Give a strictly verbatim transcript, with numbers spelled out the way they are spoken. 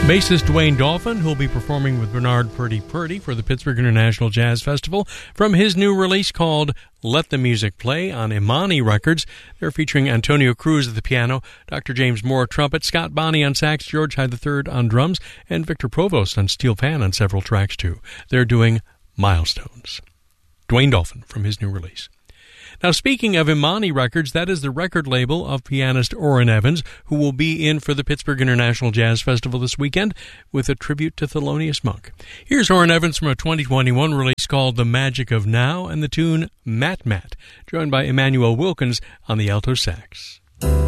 Bassist Dwayne Dolphin, who'll be performing with Bernard Purdy Purdy for the Pittsburgh International Jazz Festival from his new release called Let the Music Play on Imani Records. They're featuring Antonio Cruz at the piano, Doctor James Moore trumpet, Scott Bonney on sax, George Hyde the third on drums, and Victor Provost on steel pan on several tracks too. They're doing Milestones. Dwayne Dolphin from his new release. Now, speaking of Imani Records, that is the record label of pianist Orrin Evans, who will be in for the Pittsburgh International Jazz Festival this weekend with a tribute to Thelonious Monk. Here's Orrin Evans from a twenty twenty-one release called The Magic of Now and the tune Mat Mat, joined by Emmanuel Wilkins on the alto sax.